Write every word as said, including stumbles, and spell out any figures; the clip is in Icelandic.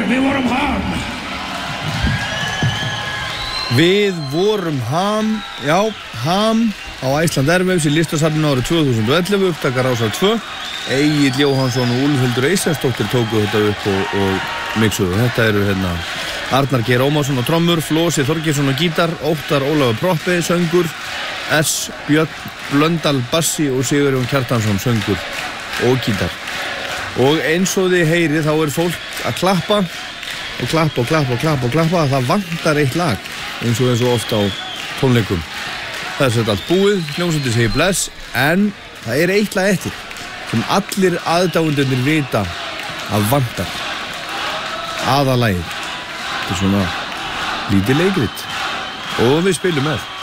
við vorum ham. Við vorum ham, já, ham á Iceland Airwaves í listasafninu árið tvö þúsund og ellefu, upptakar Rásar tvö. Egill Jóhannsson og Úlfhildur Eysteinsdóttir tóku þetta upp og, og mixuðu. Þetta eru hérna Arnar Geir Ómarsson á trommur, Flosi Þorgeirsson á gítar, Óttar Ólafur Proppi, söngur, S. Björn Blöndal bassi og Sigurjón Kjartansson söngur og gítar. Og eins og þið heyrið þá er fólk að klappa og klappa og klappa og klappa og klappa að það vantar eitt lag eins og eins og ofta á tónleikum. Það er sett allt búið, hljómsveitin segir bless, en það er eitt lag eftir sem allir aðdáendurnir vita að vantar. Aðalagið. Þetta er svona lítið leikrit og við spilum með.